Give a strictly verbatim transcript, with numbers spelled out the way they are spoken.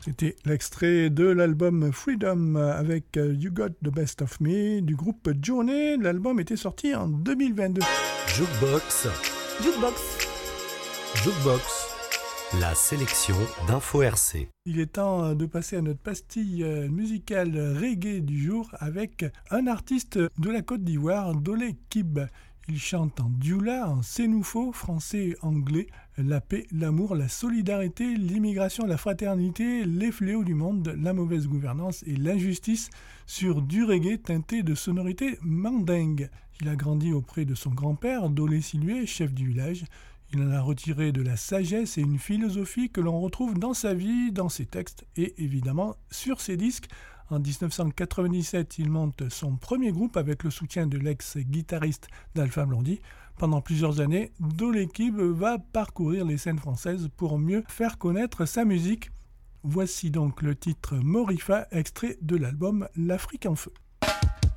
C'était l'extrait de l'album Freedom avec You Got the Best of Me du groupe Journey. L'album était sorti en deux mille vingt-deux. Jukebox. Jukebox. Jukebox. La sélection d'Info R C. Il est temps de passer à notre pastille musicale reggae du jour avec un artiste de la Côte d'Ivoire, Dole Kib. Il chante en dioula, en sénoufo, français et anglais, la paix, l'amour, la solidarité, l'immigration, la fraternité, les fléaux du monde, la mauvaise gouvernance et l'injustice sur du reggae teinté de sonorités mandingues. Il a grandi auprès de son grand-père, Dole Silué, chef du village. Il en a retiré de la sagesse et une philosophie que l'on retrouve dans sa vie, dans ses textes et évidemment sur ses disques. En dix-neuf cent quatre-vingt-dix-sept, il monte son premier groupe avec le soutien de l'ex-guitariste d'Alpha Blondy. Pendant plusieurs années, Dole Kib va parcourir les scènes françaises pour mieux faire connaître sa musique. Voici donc le titre Morifa, extrait de l'album L'Afrique en feu.